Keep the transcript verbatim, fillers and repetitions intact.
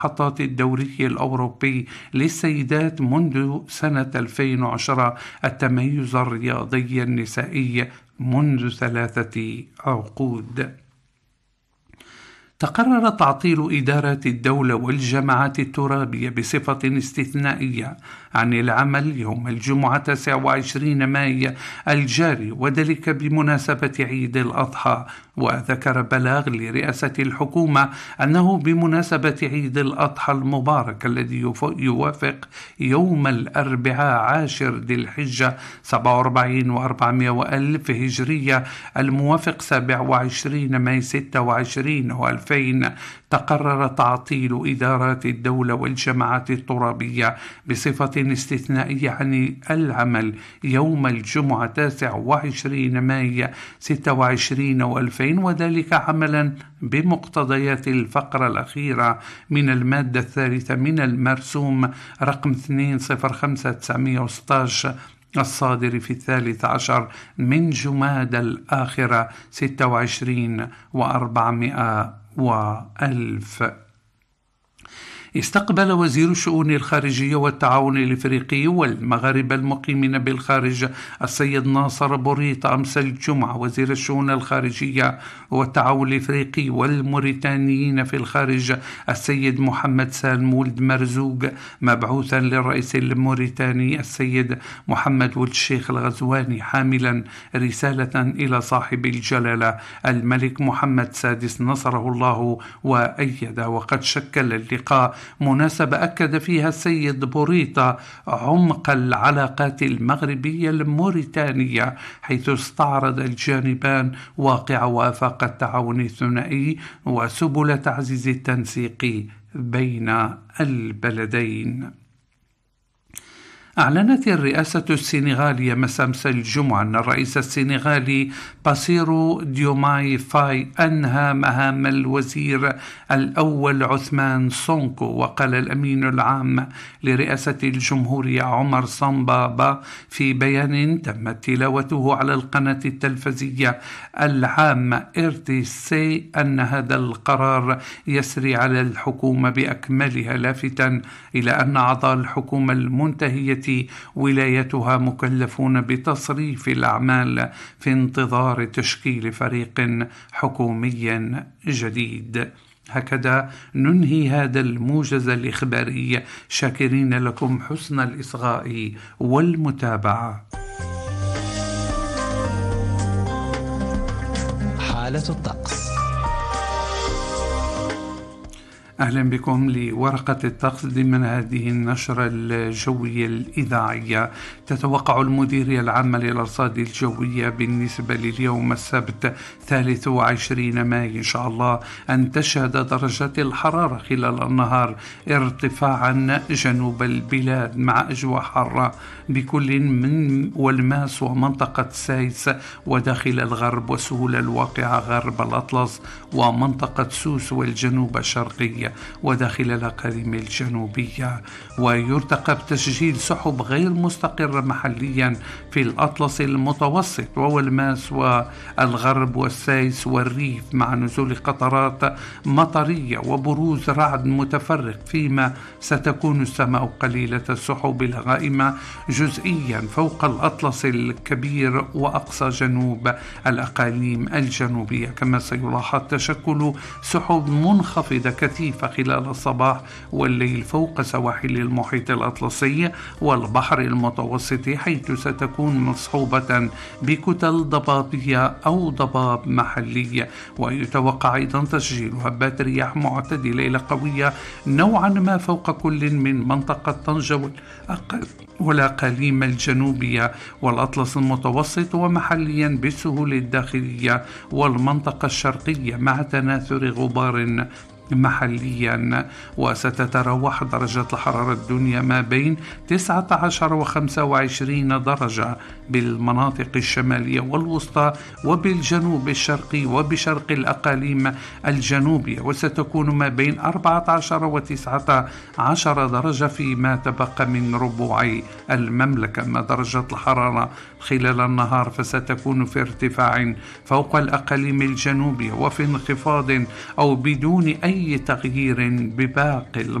المحطات الدوري الأوروبي للسيدات منذ سنة ألفين وعشرة التميز الرياضي النسائي منذ ثلاثة عقود. تقرر تعطيل إدارة الدولة والجماعات الترابية بصفة استثنائية عن العمل يوم الجمعة تسعة وعشرين مايو الجاري، وذلك بمناسبة عيد الأضحى. وذكر بلاغ لرئاسة الحكومة أنه بمناسبة عيد الأضحى المبارك الذي يوافق يوم الأربعاء عاشر ذي الحجة سبعة وأربعين وأربعمائة وألف هجرية الموافق سبعة وعشرين مايو ستة وعشرين وألفين، تقرر تعطيل إدارات الدولة والجماعات الترابية بصفة استثنائية عن العمل يوم الجمعة تاسع وعشرين مايو ستة وعشرين وألفين، وذلك عملا بمقتضيات الفقرة الأخيرة من المادة الثالثة من المرسوم رقم اثنين صفر خمسة تسعمائة وستة عشر الصادر في الثالث عشر من جماد الآخرة ستة وعشرين وأربعمائة وألف. استقبل وزير الشؤون الخارجية والتعاون الإفريقي والمغاربة المقيمين بالخارج السيد ناصر بوريطة أمس الجمعة وزير الشؤون الخارجية والتعاون الإفريقي والموريتانيين في الخارج السيد محمد سالم ولد مرزوق، مبعوثا للرئيس الموريتاني السيد محمد ولد الشيخ الغزواني، حاملا رسالة إلى صاحب الجلالة الملك محمد السادس نصره الله وأيده. وقد شكل اللقاء مناسبة أكد فيها السيد بوريطة عمق العلاقات المغربية الموريتانية، حيث استعرض الجانبان واقع وآفاق التعاون الثنائي وسبل تعزيز التنسيق بين البلدين. أعلنت الرئاسة السنغالية مساء أمس الجمعة أن الرئيس السنغالي باسيرو ديوماي فاي أنهى مهام الوزير الأول عثمان سونكو. وقال الأمين العام لرئاسة الجمهورية عمر صنبابا في بيان تمت تلاوته على القناة التلفزية العامة إر تي سي أن هذا القرار يسري على الحكومة بأكملها، لافتا إلى أن أعضاء الحكومة المنتهية ولايتها مكلفون بتصريف الأعمال في انتظار تشكيل فريق حكومي جديد. هكذا ننهي هذا الموجز الإخباري، شاكرين لكم حسن الإصغاء والمتابعة. حالة الطقس. أهلا بكم لورقة الطقس ضمن هذه النشرة الجوية الإذاعية. تتوقع المديرية العامة للأرصاد الجوية بالنسبة لليوم السبت ثالث وعشرين مايو إن شاء الله أن تشهد درجات الحرارة خلال النهار ارتفاعا جنوب البلاد مع أجواء حارة بكل من والماس ومنطقة سايس وداخل الغرب وسهول الواقعة غرب الأطلس ومنطقة سوس والجنوب الشرقي وداخل الأقاليم الجنوبية. ويرتقب تسجيل سحب غير مستقرة محليا في الأطلس المتوسط والماس والغرب والسايس والريف، مع نزول قطرات مطرية وبروز رعد متفرق، فيما ستكون السماء قليلة السحب الغائمة جزئيا فوق الأطلس الكبير وأقصى جنوب الأقاليم الجنوبية. كما سيلاحظ تشكل سحب منخفضة كثيفة خلال الصباح والليل فوق سواحل المحيط الأطلسي والبحر المتوسط، حيث ستكون مصحوبة بكتل ضبابية أو ضباب محلي. ويتوقع أيضا تسجيل هبات رياح معتدلة إلى قوية نوعا ما فوق كل من منطقة طنجة والأقاليم الجنوبية والأطلس المتوسط، ومحليا بالسهول الداخلية والمنطقة الشرقية مع تناثر غبار محليا. وستتراوح درجات الحرارة الدنيا ما بين تسعة عشر وخمسة وعشرين درجة بالمناطق الشمالية والوسطى وبالجنوب الشرقي وبشرق الأقاليم الجنوبية، وستكون ما بين أربعة عشر وتسعة عشر درجة فيما تبقى من ربوع المملكة. أما درجات الحرارة خلال النهار فستكون في ارتفاع فوق الأقاليم الجنوبية وفي انخفاض أو بدون أي أي تغيير بباقي